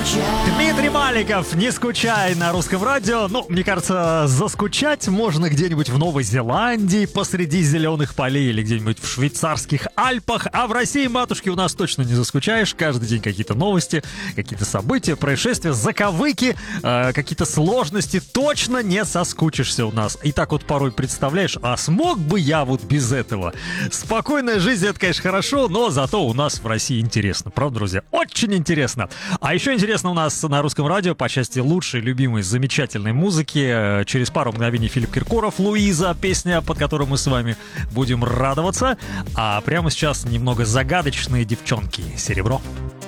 Дмитрий Маликов, не скучай на русском радио. Ну, мне кажется, заскучать можно где-нибудь в Новой Зеландии посреди зеленых полей или где-нибудь в швейцарских Альпах. А в России, матушки, у нас точно не заскучаешь. Каждый день какие-то новости, какие-то события, происшествия, заковыки, какие-то сложности. Точно не соскучишься у нас. И так вот порой представляешь, а смог бы я вот без этого? Спокойная жизнь, это, конечно, хорошо, но зато у нас в России интересно. Правда, друзья? Очень интересно. А еще интересно у нас на русском радио по части лучшей, любимой, замечательной музыки. Через пару мгновений Филипп Киркоров, «Луиза», песня, под которую мы с вами будем радоваться. А прямо сейчас немного загадочные девчонки. «Серебро».